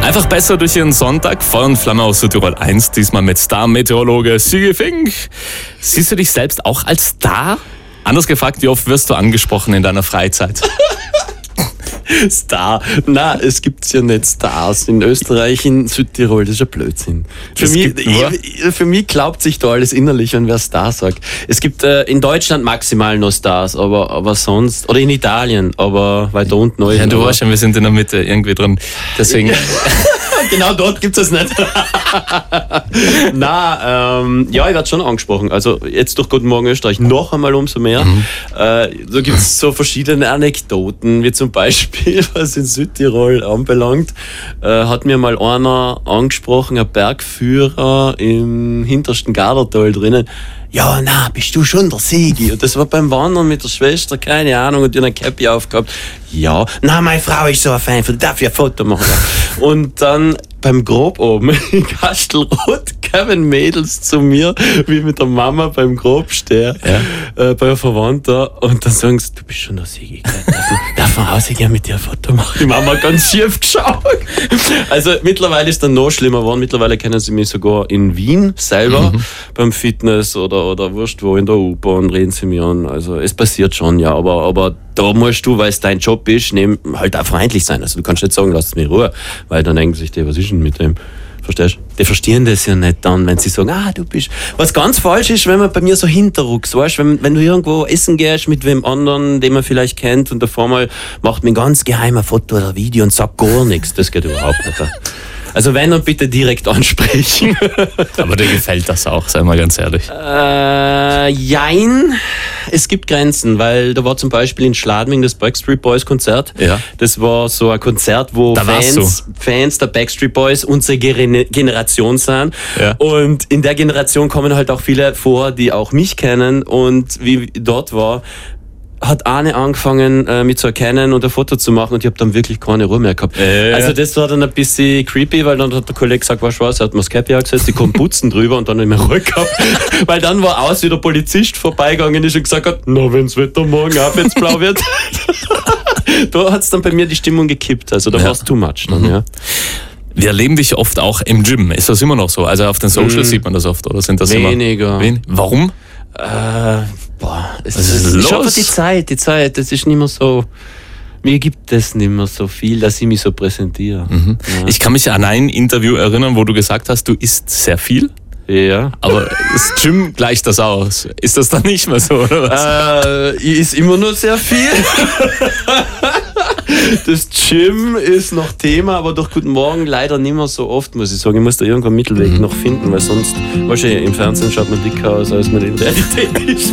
Einfach besser durch Ihren Sonntag. Feuer und Flamme aus Südtirol 1, diesmal mit Star-Meteorologe Sigi Fink. Siehst du dich selbst auch als Star? Anders gefragt, wie oft wirst du angesprochen in deiner Freizeit? Star. Na, es gibt ja nicht Stars in Österreich, in Südtirol, das ist ja Blödsinn. Für mich glaubt sich da alles innerlich, wenn wer Star sagt. Es gibt in Deutschland maximal noch Stars, aber sonst, oder in Italien, aber weiter unten. Ja, du weißt schon, wir sind in der Mitte irgendwie drin. Deswegen. Genau dort gibt es nicht. Ja, ich werde schon angesprochen. Also jetzt durch Guten Morgen Österreich noch einmal umso mehr. Da gibt es so verschiedene Anekdoten, wie zum Beispiel, was in Südtirol anbelangt, hat mir mal einer angesprochen, ein Bergführer im hintersten Gardertal drinnen. Ja, na, bist du schon der Sigi? Und das war beim Wandern mit der Schwester, keine Ahnung, und die hat eine Cappy aufgehabt. Ja, na, meine Frau ist so ein Fan, darf ich ein Foto machen? Und dann beim Grab oben in Kastelroth kamen Mädels zu mir, wie mit der Mama beim Grab stehe, bei einer Verwandten, und dann sagen sie, du bist schon der Sigi, darf man rausgehen mit dir ein Foto machen? Die Mama hat ganz schief geschaut. Also mittlerweile ist dann noch schlimmer geworden, mittlerweile kennen sie mich sogar in Wien selber, beim Fitness oder wurscht wo, in der U-Bahn reden sie mich an, also es passiert schon, ja, aber da musst du, weil es dein Job ist, halt auch freundlich sein. Also du kannst nicht sagen, lass mich in Ruhe, weil dann denken sich die, was ist denn mit dem? Verstehst du? Die verstehen das ja nicht dann, wenn sie sagen, du bist... Was ganz falsch ist, wenn man bei mir so hinterrucks, weißt, wenn du irgendwo essen gehst mit wem anderen, den man vielleicht kennt, und davor mal macht man ganz geheim ein Foto oder ein Video und sagt gar nichts. Das geht überhaupt nicht. Also wenn, dann bitte direkt ansprechen. Aber dir gefällt das auch, sei mal ganz ehrlich. Jein. Es gibt Grenzen, weil da war zum Beispiel in Schladming das Backstreet Boys Konzert. Ja. Das war so ein Konzert, wo Fans der Backstreet Boys unsere Generation sind. Ja. Und in der Generation kommen halt auch viele vor, die auch mich kennen. Und wie dort war, hat eine angefangen mich zu erkennen und ein Foto zu machen, und ich habe dann wirklich keine Ruhe mehr gehabt. Also das war dann ein bisschen creepy, weil dann hat der Kollege gesagt, weißt du was, er hat mir das Cappy angesetzt, ich komme putzen drüber, und dann habe ich mehr Ruhe gehabt. Weil dann war aus, wie der Polizist vorbeigegangen ist und gesagt hat, na, wenn das Wetter morgen auch jetzt blau wird. Da hat es dann bei mir die Stimmung gekippt, also da war es too much dann, ja. Wir erleben dich oft auch im Gym. Ist das immer noch so? Also auf den Socials sieht man das oft, oder sind das weniger? Warum? Es ist schon die Zeit, das ist nicht mehr so, mir gibt es nicht mehr so viel, dass ich mich so präsentiere. Ja. Ich kann mich an ein Interview erinnern, wo du gesagt hast, du isst sehr viel. Ja. Aber das Gym gleicht das aus. Ist das dann nicht mehr so, oder was? Ich esse immer nur sehr viel. Das Gym ist noch Thema, aber durch Guten Morgen leider nicht mehr so oft, muss ich sagen. Ich muss da irgendwo einen Mittelweg noch finden, weil sonst, weißt du, im Fernsehen schaut man dicker aus, als man in Realität ist.